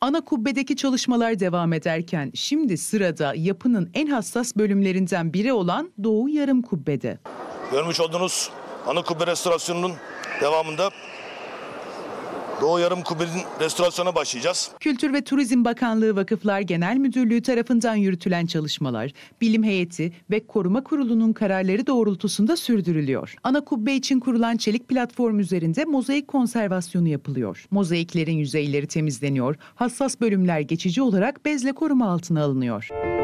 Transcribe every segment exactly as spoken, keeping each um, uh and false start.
Ana kubbedeki çalışmalar devam ederken şimdi sırada yapının en hassas bölümlerinden biri olan Doğu Yarımkubbe'de. Görmüş olduğunuz ana kubbe restorasyonunun devamında Doğu Yarımkubbe'nin restorasyona başlayacağız. Kültür ve Turizm Bakanlığı Vakıflar Genel Müdürlüğü tarafından yürütülen çalışmalar, bilim heyeti ve koruma kurulunun kararları doğrultusunda sürdürülüyor. Ana kubbe için kurulan çelik platform üzerinde mozaik konservasyonu yapılıyor. Mozaiklerin yüzeyleri temizleniyor, hassas bölümler geçici olarak bezle koruma altına alınıyor.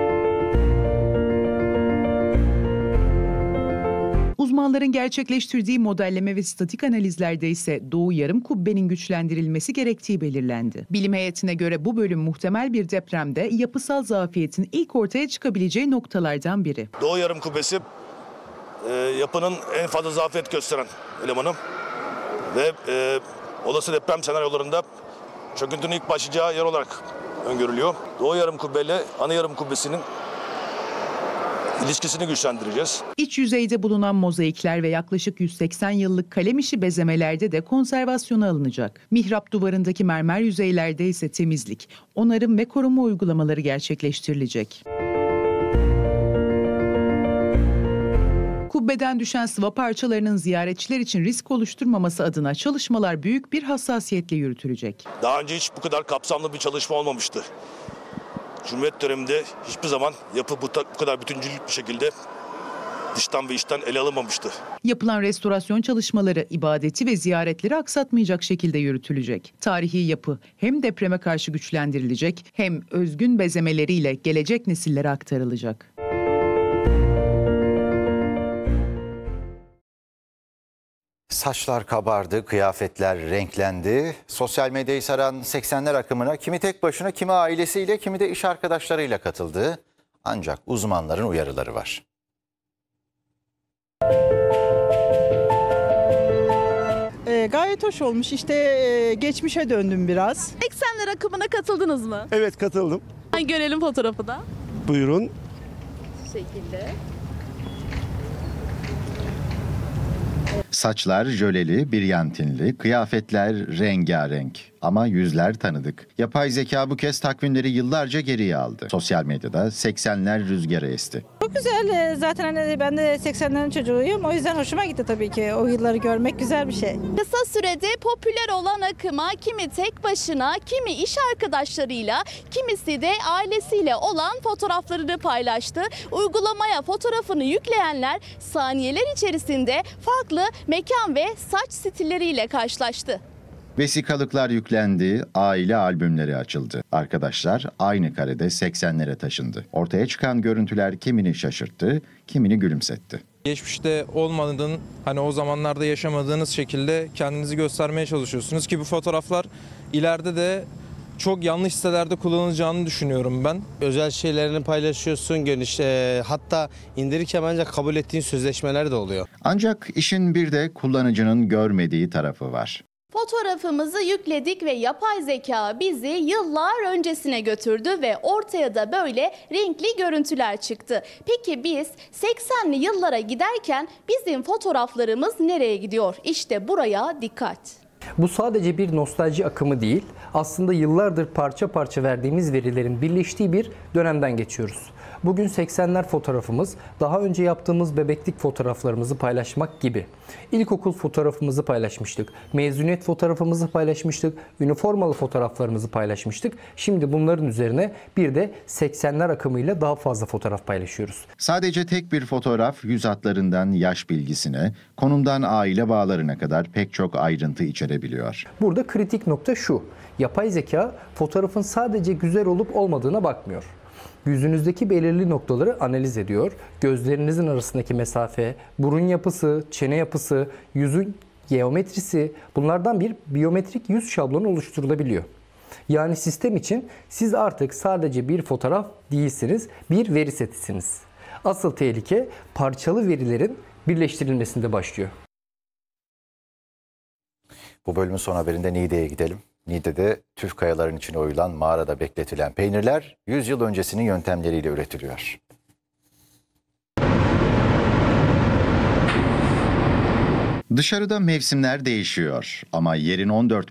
Uzmanların gerçekleştirdiği modelleme ve statik analizlerde ise Doğu Yarımkubbe'nin güçlendirilmesi gerektiği belirlendi. Bilim heyetine göre bu bölüm muhtemel bir depremde yapısal zafiyetin ilk ortaya çıkabileceği noktalardan biri. Doğu Yarımkubbesi e, yapının en fazla zafiyet gösteren elemanı ve e, olası deprem senaryolarında çöküntünün ilk başlayacağı yer olarak öngörülüyor. Doğu Yarımkubbe ile ana Yarımkubbesi'nin ilişkisini güçlendireceğiz. İç yüzeyde bulunan mozaikler ve yaklaşık yüz seksen yıllık kalem işi bezemelerde de konservasyona alınacak. Mihrap duvarındaki mermer yüzeylerde ise temizlik, onarım ve koruma uygulamaları gerçekleştirilecek. Kubbeden düşen sıva parçalarının ziyaretçiler için risk oluşturmaması adına çalışmalar büyük bir hassasiyetle yürütülecek. Daha önce hiç bu kadar kapsamlı bir çalışma olmamıştı. Cumhuriyet döneminde hiçbir zaman yapı bu, bu kadar bütüncül bir şekilde dıştan ve içten ele alınmamıştı. Yapılan restorasyon çalışmaları ibadeti ve ziyaretleri aksatmayacak şekilde yürütülecek. Tarihi yapı hem depreme karşı güçlendirilecek hem özgün bezemeleriyle gelecek nesillere aktarılacak. Saçlar kabardı, kıyafetler renklendi. Sosyal medyayı saran seksenler akımına kimi tek başına, kimi ailesiyle, kimi de iş arkadaşlarıyla katıldı. Ancak uzmanların uyarıları var. E, gayet hoş olmuş. İşte e, geçmişe döndüm biraz. seksenler akımına katıldınız mı? Evet, katıldım. Ay, görelim fotoğrafı da. Buyurun. Bu şekilde. Saçlar jöleli, biryantinli, kıyafetler rengarenk ama yüzler tanıdık. Yapay zeka bu kez takvimleri yıllarca geriye aldı. Sosyal medyada seksenler rüzgarı esti. Çok güzel. Zaten hani ben de seksenlerin çocuğuyum. O yüzden hoşuma gitti tabii ki. O yılları görmek güzel bir şey. Kısa sürede popüler olan akıma kimi tek başına, kimi iş arkadaşlarıyla, kimisi de ailesiyle olan fotoğraflarını paylaştı. Uygulamaya fotoğrafını yükleyenler saniyeler içerisinde farklı mekan ve saç stilleriyle karşılaştı. Vesikalıklar yüklendi, aile albümleri açıldı. Arkadaşlar aynı karede seksenlere taşındı. Ortaya çıkan görüntüler kimini şaşırttı, kimini gülümsetti. Geçmişte olmadığın, hani o zamanlarda yaşamadığınız şekilde kendinizi göstermeye çalışıyorsunuz ki bu fotoğraflar ileride de çok yanlış sitelerde kullanılacağını düşünüyorum ben. Özel şeylerini paylaşıyorsun, geniş, e, hatta indirirken bence kabul ettiğin sözleşmeler de oluyor. Ancak işin bir de kullanıcının görmediği tarafı var. Fotoğrafımızı yükledik ve yapay zeka bizi yıllar öncesine götürdü ve ortaya da böyle renkli görüntüler çıktı. Peki biz seksenli yıllara giderken bizim fotoğraflarımız nereye gidiyor? İşte buraya dikkat. Bu sadece bir nostalji akımı değil, aslında yıllardır parça parça verdiğimiz verilerin birleştiği bir dönemden geçiyoruz. Bugün seksenler fotoğrafımız, daha önce yaptığımız bebeklik fotoğraflarımızı paylaşmak gibi. İlkokul fotoğrafımızı paylaşmıştık, mezuniyet fotoğrafımızı paylaşmıştık, üniformalı fotoğraflarımızı paylaşmıştık. Şimdi bunların üzerine bir de seksenler akımıyla daha fazla fotoğraf paylaşıyoruz. Sadece tek bir fotoğraf yüz hatlarından yaş bilgisine, konumdan aile bağlarına kadar pek çok ayrıntı içerebiliyor. Burada kritik nokta şu, yapay zeka fotoğrafın sadece güzel olup olmadığına bakmıyor. Yüzünüzdeki belirli noktaları analiz ediyor. Gözlerinizin arasındaki mesafe, burun yapısı, çene yapısı, yüzün geometrisi, bunlardan bir biyometrik yüz şablonu oluşturulabiliyor. Yani sistem için siz artık sadece bir fotoğraf değilsiniz, bir veri setisiniz. Asıl tehlike parçalı verilerin birleştirilmesinde başlıyor. Bu bölümün son haberinde Niğde'ye gidelim. Niğde'de tüf kayaların içine oyulan mağarada bekletilen peynirler yüz yıl öncesinin yöntemleriyle üretiliyor. Dışarıda mevsimler değişiyor ama yerin on dört